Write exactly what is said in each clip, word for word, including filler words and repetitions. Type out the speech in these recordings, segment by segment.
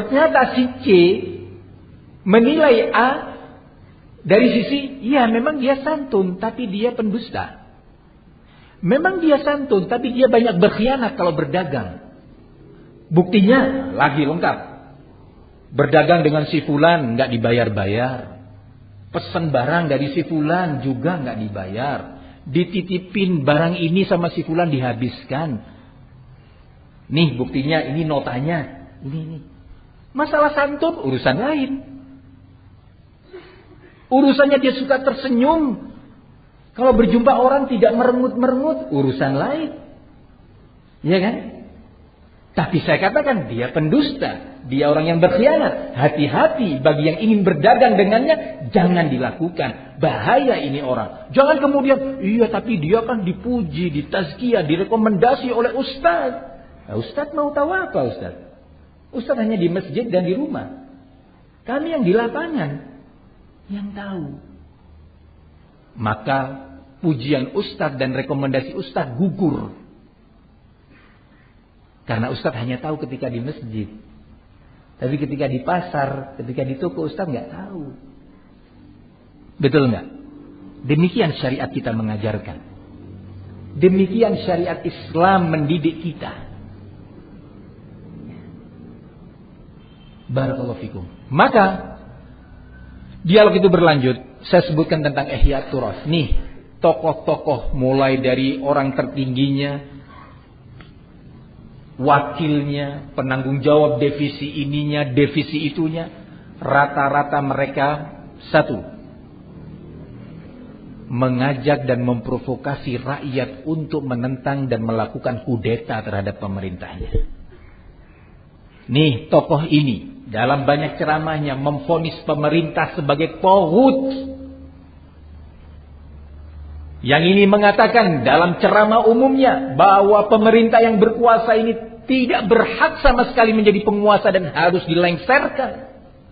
ternyata si C menilai A dari sisi, ya memang dia santun, tapi dia pendusta. Memang dia santun, tapi dia banyak berkhianat kalau berdagang. Buktinya lagi lengkap. Berdagang dengan si fulan nggak dibayar-bayar. Pesan barang dari si fulan juga nggak dibayar. Dititipin barang ini sama si fulan dihabiskan. Nih buktinya, ini notanya. Ini, ini. Masalah santun urusan lain. Urusannya dia suka tersenyum. Kalau berjumpa orang tidak merengut-merengut, urusan lain. Iya kan? Tapi saya katakan dia pendusta. Dia orang yang berkhianat. Hati-hati bagi yang ingin berdagang dengannya. Jangan dilakukan. Bahaya ini orang. Jangan kemudian, iya tapi dia kan dipuji, ditazkiyah, direkomendasi oleh ustaz. Nah, ustaz mau tahu apa ustaz? Ustaz hanya di masjid dan di rumah. Kami yang di lapangan yang tahu. Maka pujian ustaz dan rekomendasi ustaz gugur. Karena ustaz hanya tahu ketika di masjid. Tapi ketika di pasar, ketika di toko ustaz nggak tahu. Betul nggak? Demikian syariat kita mengajarkan. Demikian syariat Islam mendidik kita. Barakallahu fikum. Maka dialog itu berlanjut. Saya sebutkan tentang Ihya Turas. Nih, tokoh-tokoh mulai dari orang tertingginya, wakilnya, penanggung jawab divisi ininya, divisi itunya, rata-rata mereka satu, mengajak dan memprovokasi rakyat untuk menentang dan melakukan kudeta terhadap pemerintahnya. Nih, tokoh ini dalam banyak ceramahnya memvonis pemerintah sebagai taghut. Yang ini mengatakan dalam ceramah umumnya bahwa pemerintah yang berkuasa ini tidak berhak sama sekali menjadi penguasa dan harus dilengserkan.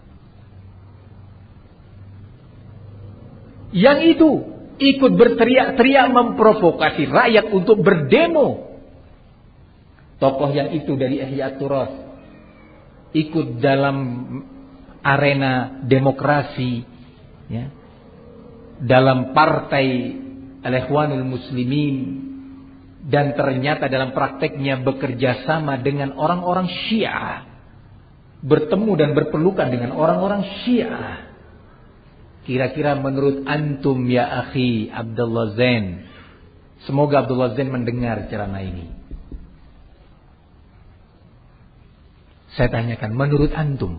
Yang itu ikut berteriak-teriak memprovokasi rakyat untuk berdemo. Tokoh yang itu dari Ihya Turas ikut dalam arena demokrasi, ya, dalam partai Al-Ikhwanul Muslimin, dan ternyata dalam prakteknya bekerja sama dengan orang-orang Syiah, bertemu dan berpelukan dengan orang-orang Syiah. Kira-kira menurut antum ya akhi Abdullah Zain, semoga Abdullah Zain mendengar ceramah ini. Saya tanyakan, menurut antum,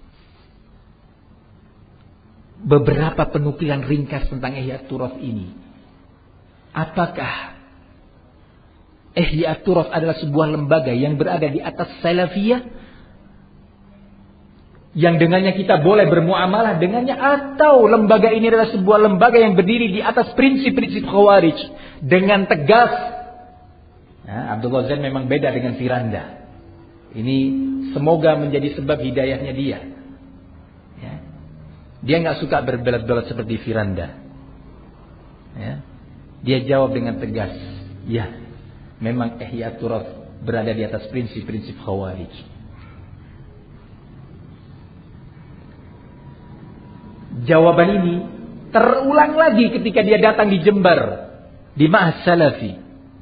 beberapa penukilan ringkas tentang Ihya Turas ini, apakah Ihya Turas adalah sebuah lembaga yang berada di atas salafiyah, yang dengannya kita boleh bermuamalah dengannya, atau lembaga ini adalah sebuah lembaga yang berdiri di atas prinsip-prinsip Khawarij dengan tegas? Nah, Abdullah Zain memang beda dengan Firanda. Ini semoga menjadi sebab hidayahnya dia. Ya. Dia nggak suka berbelat-belat seperti Firanda. Ya. Dia jawab dengan tegas, ya, memang Ihya Turas berada di atas prinsip-prinsip Khawarij. Jawaban ini terulang lagi ketika dia datang di Jember, di Ma'had Salafi.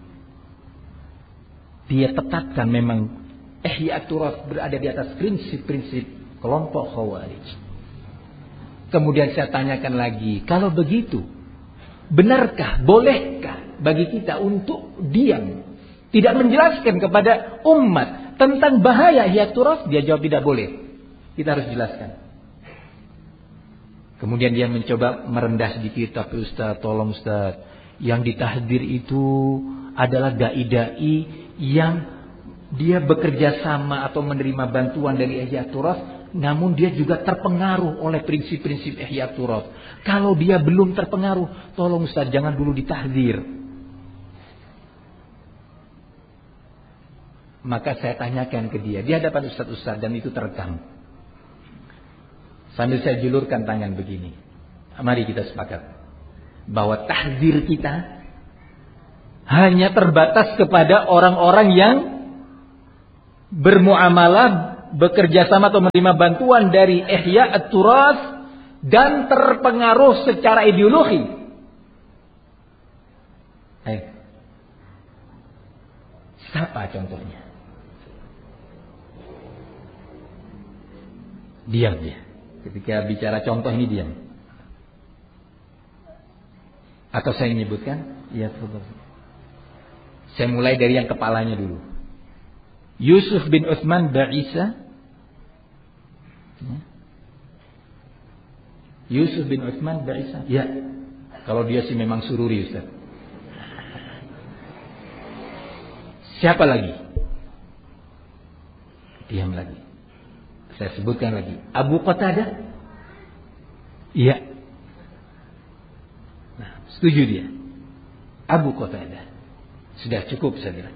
Dia tetapkan memang Ihya Turas berada di atas prinsip-prinsip kelompok Khawarij. Kemudian saya tanyakan lagi, kalau begitu, benarkah, bolehkah bagi kita untuk diam, tidak menjelaskan kepada umat tentang bahaya Ihya Turas? Dia jawab tidak boleh. Kita harus jelaskan. Kemudian dia mencoba merendah sedikit, tapi Ustaz, tolong Ustaz, yang ditahdir itu adalah dai-dai yang dia bekerja sama atau menerima bantuan dari Ihya Turas, namun dia juga terpengaruh oleh prinsip-prinsip Ihya Turas. Kalau dia belum terpengaruh, tolong Ustaz jangan dulu ditahdir. Maka saya tanyakan ke dia di hadapan Ustaz-Ustaz, dan itu terekam. Sambil saya julurkan tangan begini. Mari kita sepakat bahwa tahdir kita hanya terbatas kepada orang-orang yang bermuamalah bekerja sama atau menerima bantuan dari Ihya at-Turas dan terpengaruh secara ideologi. Ayo. Siapa contohnya? Diam dia. Ketika bicara contoh ini diam. Atau saya menyebutkan? Ya, betul. Saya mulai dari yang kepalanya dulu. Yusuf bin Utsman Ba'isa. Yusuf bin Utsman Ba'isa. Ya. Kalau dia sih memang sururi, Ustaz. Siapa lagi? Diam lagi. Saya sebutkan lagi. Abu Qatadah? Iya. Nah, setuju dia. Abu Qatadah. Sudah cukup saya bilang.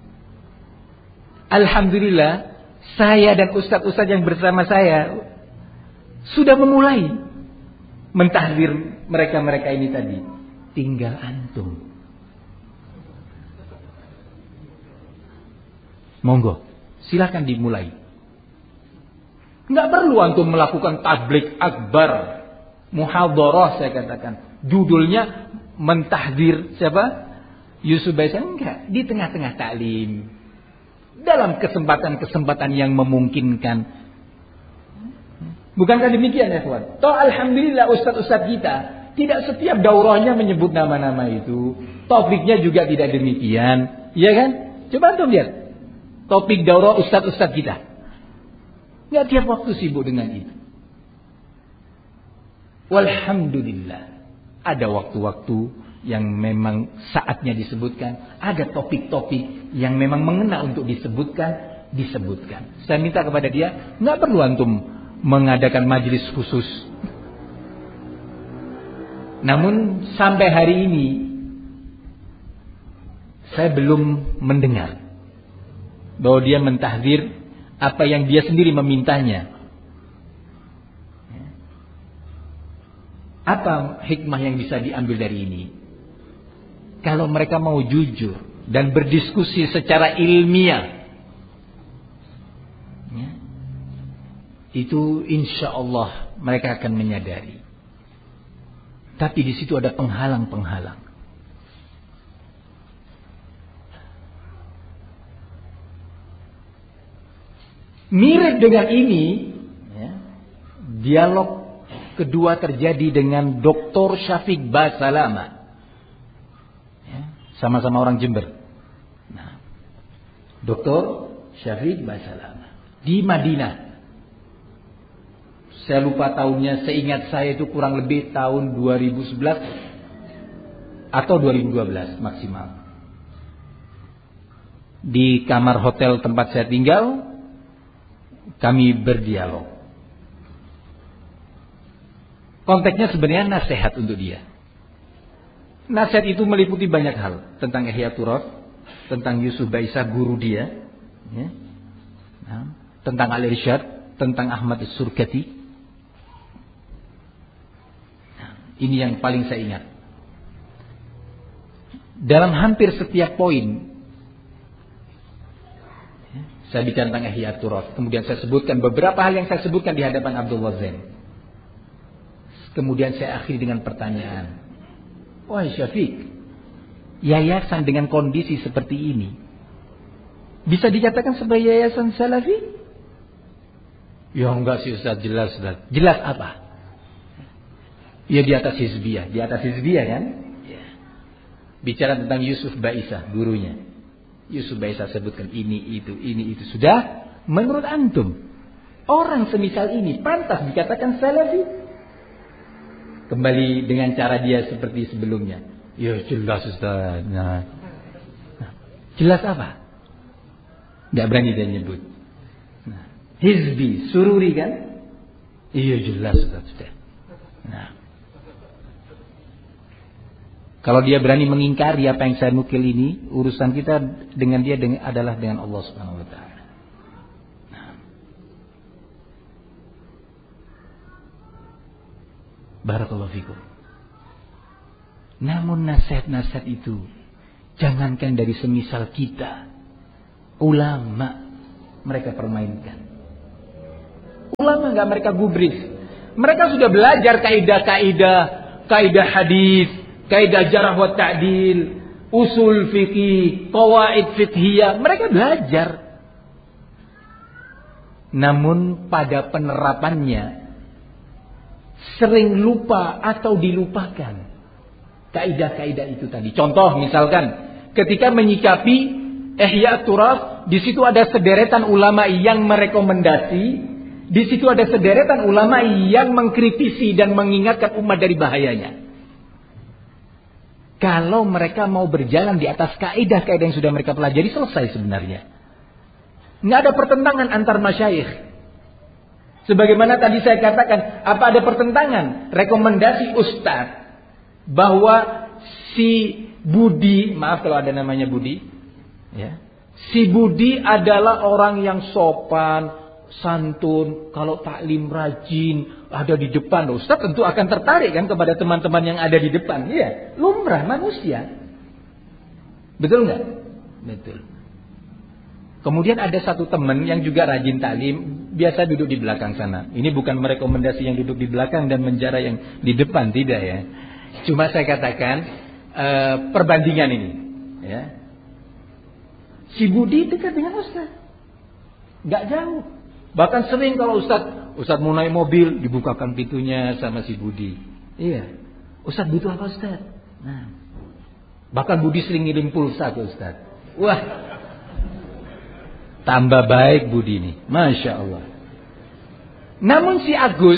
Alhamdulillah, saya dan ustaz-ustaz yang bersama saya sudah memulai mentahdir mereka-mereka ini tadi. Tinggal antum. Monggo, silakan dimulai. Nggak perlu antum melakukan tablik akbar, muhadharah saya katakan. Judulnya mentahdir siapa? Yusuf Ba'isa. Enggak, di tengah-tengah taklim. Dalam kesempatan-kesempatan yang memungkinkan. Bukankah demikian ya kawan? Toh alhamdulillah ustaz-ustaz kita tidak setiap daurahnya menyebut nama-nama itu. Topiknya juga tidak demikian. Iya kan? Coba antum lihat. Topik daurah ustaz-ustaz kita. Nggak tiap waktu sibuk dengan itu. Walhamdulillah. Ada waktu-waktu yang memang saatnya disebutkan. Ada topik-topik yang memang mengena untuk disebutkan. Disebutkan. Saya minta kepada dia. Nggak perlu antum mengadakan majelis khusus. Namun sampai hari ini. Saya belum mendengar bahwa dia mentahdir apa yang dia sendiri memintanya. Apa hikmah yang bisa diambil dari ini? Kalau mereka mau jujur dan berdiskusi secara ilmiah, ya, itu insya Allah mereka akan menyadari. Tapi di situ ada penghalang-penghalang. Mirip dengan ini, ya, dialog kedua terjadi dengan Doktor Syafiq Basalama, ya, sama-sama orang Jember. Nah, Doktor Syafiq Basalama di Madinah. Saya lupa tahunnya, seingat saya itu kurang lebih tahun dua ribu sebelas atau dua ribu dua belas maksimal. Di kamar hotel tempat saya tinggal, kami berdialog. Konteksnya sebenarnya nasihat untuk dia. Nasihat itu meliputi banyak hal. Tentang Ihya Turas, tentang Yusuf Ba'isa guru dia, ya. Nah, tentang Al-Irsyad, tentang Ahmad As-Surkati. Nah, ini yang paling saya ingat. Dalam hampir setiap poin saya bicara tentang Ihya Turas. Kemudian saya sebutkan beberapa hal yang saya sebutkan di hadapan Abdullah Zain. Kemudian saya akhiri dengan pertanyaan. Wahai Syafiq, yayasan dengan kondisi seperti ini bisa dikatakan sebagai yayasan salafi? Ya enggak sih Ustaz, jelas Ustaz. Jelas apa? Ya di atas hizbiyah. Di atas hizbiyah kan? Ya. Bicara tentang Yusuf Ba'isa, gurunya. Yusuf Ba'isa sebutkan ini, itu, ini, itu. Sudah? Menurut antum, orang semisal ini pantas dikatakan salafi? Kembali dengan cara dia seperti sebelumnya. Ya jelas Ustaz. Nah. Jelas apa? Tidak berani dia nyebut. Nah. Hizbi, sururi kan? Iya jelas Ustaz. Sudah. Nah. Kalau dia berani mengingkari apa yang saya nukil ini, urusan kita dengan dia dengan, adalah dengan Allah Subhanahu wa taala. Nah. Barakallahu fikum. Namun nasihat-nasihat itu jangankan dari semisal kita, ulama mereka permainkan. Ulama nggak mereka gubris. Mereka sudah belajar kaidah-kaidah, kaidah hadis, kaidah jarh wa ta'dil, usul fikih, qawaid fiqhiyah. Mereka belajar. Namun pada penerapannya sering lupa atau dilupakan kaidah-kaidah itu tadi. Contoh misalkan ketika menyikapi Ihya Turas, di situ ada sederetan ulama yang merekomendasi. Di situ ada sederetan ulama yang mengkritisi dan mengingatkan umat dari bahayanya. Kalau mereka mau berjalan di atas kaidah-kaidah yang sudah mereka pelajari, selesai sebenarnya. Nggak ada pertentangan antar masyayikh. Sebagaimana tadi saya katakan, apa ada pertentangan? Rekomendasi ustadz bahwa si Budi, maaf kalau ada namanya Budi, ya, si Budi adalah orang yang sopan, santun, kalau taklim rajin, ada di depan. Ustaz tentu akan tertarik kan kepada teman-teman yang ada di depan. Iya, lumrah manusia. Betul nggak? Betul. Kemudian ada satu teman yang juga rajin taklim, biasa duduk di belakang sana. Ini bukan merekomendasi yang duduk di belakang dan menjara yang di depan, tidak ya. Cuma saya katakan uh, perbandingan ini. Ya. Si Budi dekat dengan Ustaz, nggak jauh. Bahkan sering kalau Ustaz, Ustaz mau naik mobil, dibukakan pintunya sama si Budi. Iya. Ustaz butuh apa Ustaz? Nah. Bahkan Budi sering ngirim pulsa ke Ustaz. Wah. Tambah baik Budi ini. Masya Allah. Namun si Agus,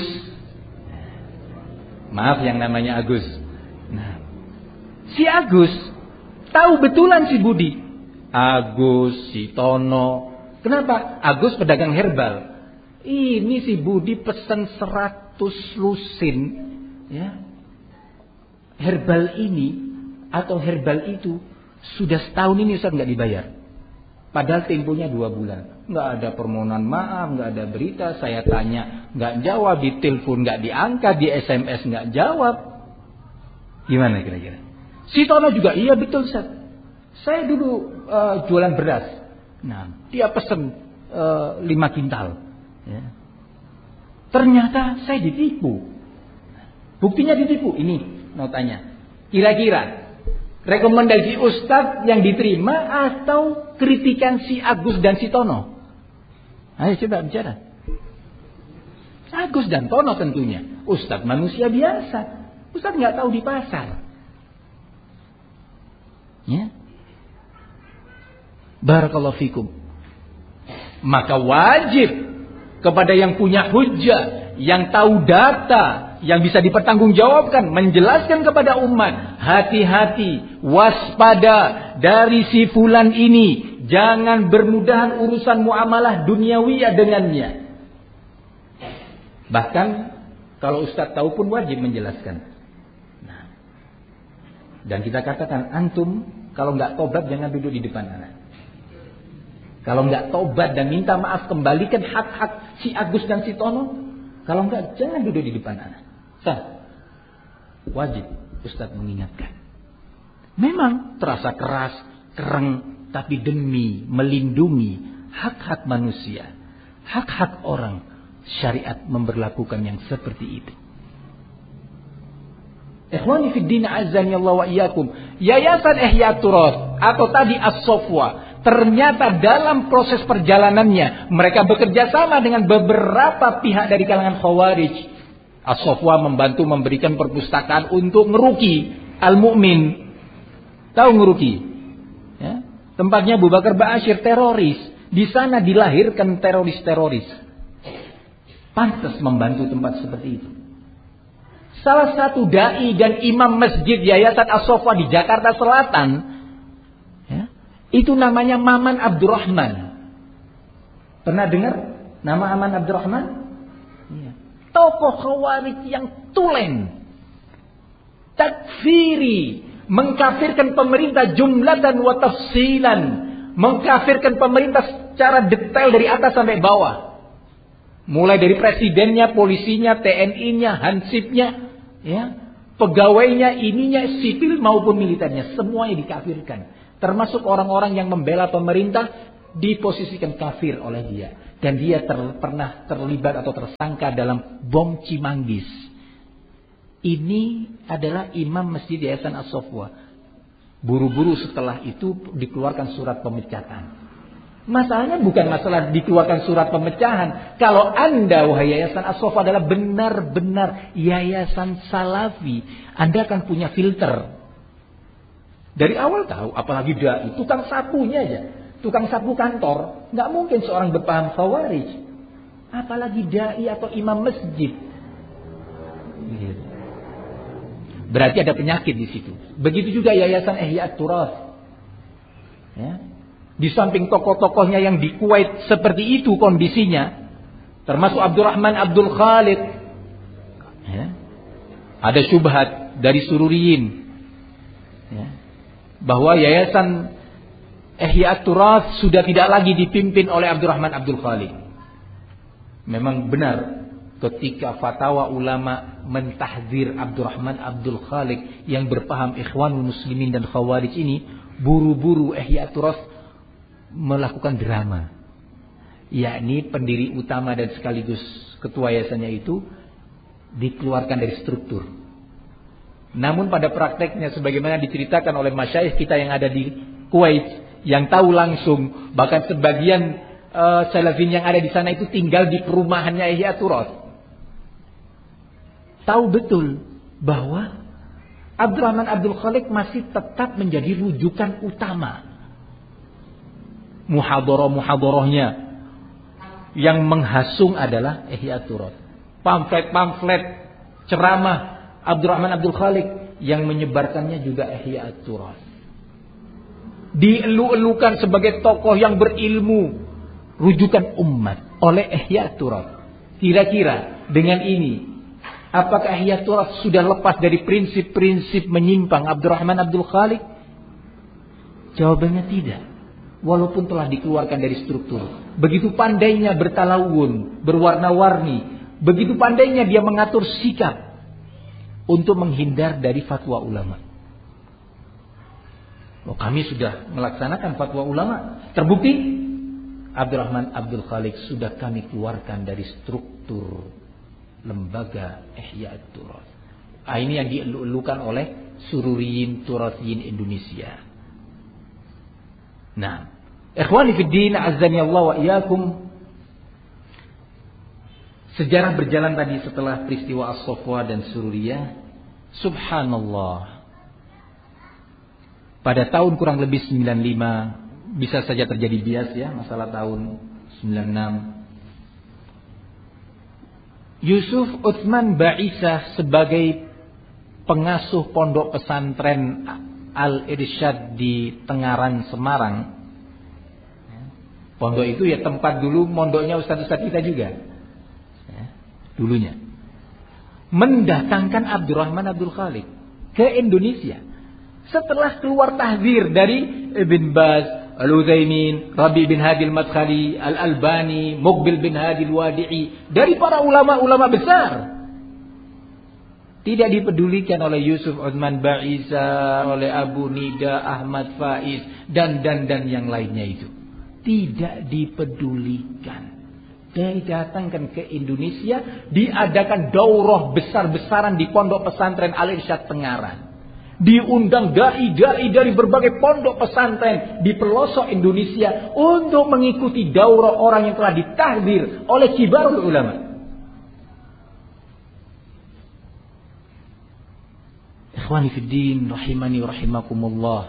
maaf yang namanya Agus. Nah. Si Agus tahu betulan si Budi. Agus, si Tono. Kenapa? Agus pedagang herbal. Ini si Budi pesan seratus lusin, ya. Herbal ini atau herbal itu sudah setahun ini Ustaz nggak dibayar. Padahal temponya dua bulan. Nggak ada permohonan maaf, nggak ada berita. Saya tanya, nggak jawab. Di telepon nggak diangkat, di S M S nggak jawab. Gimana kira-kira? Si Tono juga, iya betul Ustaz. Saya dulu uh, jualan beras. Nah, dia pesen uh, lima kintal. Ya. Ternyata saya ditipu. Buktinya ditipu. Ini notanya. Kira-kira rekomendasi Ustadz yang diterima atau kritikan si Agus dan si Tono? Ayo coba bicara. Agus dan Tono tentunya. Ustadz manusia biasa. Ustadz nggak tahu di pasar. Ya. Barakallahu fikum. Maka wajib kepada yang punya hujjah, yang tahu data, yang bisa dipertanggungjawabkan, menjelaskan kepada umat, hati-hati, waspada dari si fulan ini, jangan bermudahan urusan muamalah duniawiyah dengannya. Bahkan kalau ustaz tahu pun wajib menjelaskan. Nah, dan kita katakan, antum kalau nggak tobat jangan duduk di depan anak. Kalau nggak tobat dan minta maaf, kembalikan hak-hak si Agus dan si Tono. Kalau nggak, jangan duduk di depan anak. Sah. Wajib Ustaz mengingatkan. Memang terasa keras, kereng, tapi demi melindungi hak-hak manusia, hak-hak orang, syariat memberlakukan yang seperti itu. Ikhwani fid din azzani Allah wa iyyakum. Yayasan Ihya Turas atau tadi As-Sofwa, ternyata dalam proses perjalanannya mereka bekerja sama dengan beberapa pihak dari kalangan Khawarij. As-Sofwa membantu memberikan perpustakaan untuk ngeruki Al-Mu'min. Tahu ngeruki? Ya? Tempatnya Abu Bakar Ba'asyir, teroris. Di sana dilahirkan teroris-teroris. Pantas membantu tempat seperti itu. Salah satu dai dan imam masjid Yayasan As-Sofwa di Jakarta Selatan, ya, itu namanya Maman Abdurrahman. Pernah dengar nama Maman Abdurrahman? Ya. Tokoh Khawarij yang tulen, takfiri, mengkafirkan pemerintah jumlatan wa tafsilan, mengkafirkan pemerintah secara detail dari atas sampai bawah. Mulai dari presidennya, polisinya, T N I-nya, Hansipnya, ya, pegawainya, ininya, sipil maupun militernya, semuanya dikafirkan. Termasuk orang-orang yang membela pemerintah diposisikan kafir oleh dia. Dan dia ter, pernah terlibat atau tersangka dalam bom Cimanggis. Ini adalah imam Masjid Yayasan As-Sofwa. Buru-buru setelah itu dikeluarkan surat pemecatan. Masalahnya bukan masalah dikeluarkan surat pemecahan. Kalau Anda, wahai Yayasan As-Sofwa, adalah benar-benar yayasan salafi, Anda akan punya filter. Dari awal tahu, apalagi dai, tukang sapunya aja. Tukang sapu kantor, nggak mungkin seorang berpaham khawarij, apalagi dai atau imam masjid. Berarti ada penyakit di situ. Begitu juga Yayasan Ihya At-Turath. Ya. Di samping tokoh-tokohnya yang di Kuwait seperti itu kondisinya, termasuk Abdurrahman Abdul Khaliq. Ya. Ada syubhat dari Sururiyin, ya, bahwa Yayasan Ihya At-Turath sudah tidak lagi dipimpin oleh Abdurrahman Abdul Khaliq. Memang benar, ketika fatwa ulama mentahdzir Abdurrahman Abdul Khaliq yang berpaham Ikhwanul Muslimin dan Khawarij ini, buru-buru Ihya At-Turath melakukan drama. Yakni pendiri utama dan sekaligus ketua yayasannya itu dikeluarkan dari struktur. Namun pada prakteknya, sebagaimana diceritakan oleh masyayikh kita yang ada di Kuwait, yang tahu langsung, bahkan sebagian uh, salafin yang ada di sana itu tinggal di perumahannya Ihya At-Turath, tahu betul bahwa Abdurrahman Abdul Khaliq masih tetap menjadi rujukan utama. Muhadharah-muhadharahnya yang menghasung adalah Ihya At-Turath. Pamflet-pamflet ceramah Abdurrahman Abdul Khaliq yang menyebarkannya juga Ihya At-Turath. Dielu-elukan sebagai tokoh yang berilmu, rujukan umat oleh Ihya At-Turath. Kira-kira dengan ini, apakah Ihya At-Turath sudah lepas dari prinsip-prinsip menyimpang Abdurrahman Abdul Khaliq? Jawabannya tidak. Walaupun telah dikeluarkan dari struktur. Begitu pandainya bertalawun, berwarna-warni, begitu pandainya dia mengatur sikap untuk menghindar dari fatwa ulama. Oh, kami sudah melaksanakan fatwa ulama. Terbukti Abdurrahman Abdul Khaliq sudah kami keluarkan dari struktur lembaga Ihya At-Turath. Ah, ini yang dielu-elukan oleh Sururiyin Turathiyin Indonesia. Nah, ikhwani fid din, azzani Allah wa iyyakum. Sejarah berjalan tadi setelah peristiwa As-Sofwa dan Sururiyah. Subhanallah. Pada tahun kurang lebih sembilan puluh lima, bisa saja terjadi bias ya, masalah tahun sembilan puluh enam. Yusuf Utsman Ba'isah sebagai pengasuh pondok pesantren Al-Irsyad di Tengaran, Semarang. Pondok itu ya tempat dulu mondoknya ustaz-ustaz kita juga. Ya, dulunya. Mendatangkan Abdurrahman Abdul Khaliq ke Indonesia. Setelah keluar tahdzir dari Ibn Baz, Al-Utsaimin, Rabi bin Hadi Al-Madkhali, Al-Albani, Muqbil bin Hadi Al-Wadi'i, dari para ulama-ulama besar, tidak dipedulikan oleh Yusuf Utsman Ba'isah, oleh Abu Nida, Ahmad Faiz, dan dan dan yang lainnya itu. Tidak dipedulikan. Didatangkan ke Indonesia, diadakan daurah besar-besaran di pondok pesantren Al-Irsyad Tengaran. Diundang dai-dai dari berbagai pondok pesantren di pelosok Indonesia untuk mengikuti daurah orang yang telah ditahdzir oleh kibarul ulama. Ikhwani fid din, rahimani wa rahimakumullah.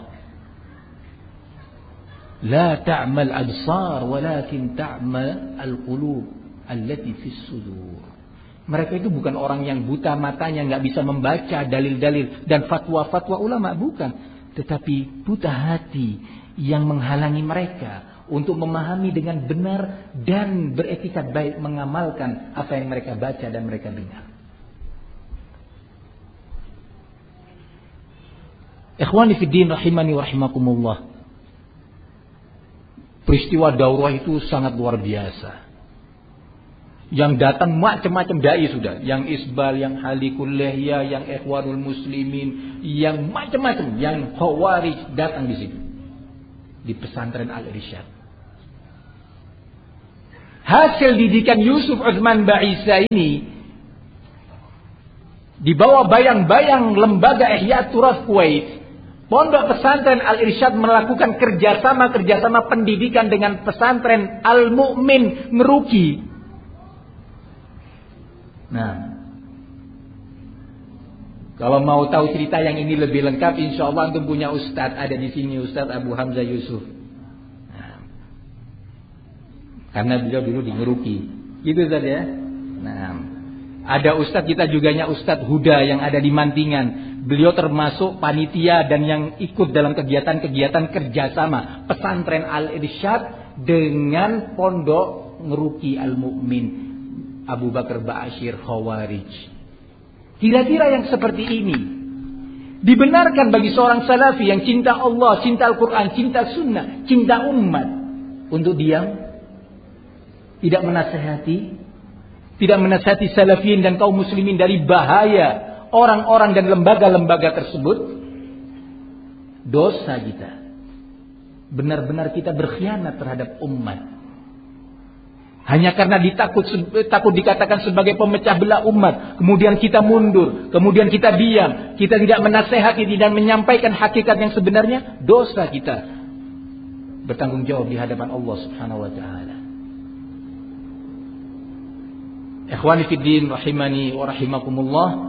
La ta'mal absar walakin ta'mal al-qulub allati fis sudur. Mereka itu bukan orang yang buta matanya, nggak bisa membaca dalil-dalil dan fatwa-fatwa ulama, bukan. Tetapi buta hati yang menghalangi mereka untuk memahami dengan benar dan beretikat baik mengamalkan apa yang mereka baca dan mereka dengar. Ikhwani fid din, rahimani wa rahimakumullah. Peristiwa daurah itu sangat luar biasa. Yang datang macam-macam dai sudah, yang Isbal, yang Halikul Lihya, yang Ikhwanul Muslimin, yang macam-macam, yang Khawarij datang di situ. Di pesantren Al-Irsyad. hasil didikan Yusuf Utsman Ba'isa ini di bawah bayang-bayang lembaga Ihya Turath Kuwait, Pondok Pesantren Al-Irsyad melakukan kerjasama-kerjasama pendidikan dengan pesantren Al-Mu'min Meruki. Nah, kalau mau tahu cerita yang ini lebih lengkap, insya Allah antum punya Ustadz, ada di sini Ustadz Abu Hamzah Yusuf. Nah, karena beliau dulu di Meruki, gitu Ustadz ya. Nah, ada Ustadz kita juga nya Ustadz Huda yang ada di Mantingan. Beliau termasuk panitia dan yang ikut dalam kegiatan-kegiatan kerjasama pesantren Al-Irsyad dengan Pondok Meruki Al-Mu'min Abu Bakar Ba'asyir Khawarij. Kira-kira yang seperti ini dibenarkan bagi seorang salafi yang cinta Allah, cinta Al-Quran, cinta sunnah, cinta umat untuk diam, tidak menasehati, tidak menasihati salafiyin dan kaum muslimin dari bahaya orang-orang dan lembaga-lembaga tersebut. Dosa kita. Benar-benar kita berkhianat terhadap umat. Hanya karena ditakut takut dikatakan sebagai pemecah belah umat, kemudian kita mundur, kemudian kita diam, kita tidak menasehati dan menyampaikan hakikat yang sebenarnya, dosa kita bertanggung jawab di hadapan Allah Subhanahu wa taala. Ikhwani fid din rahimani wa rahimakumullah.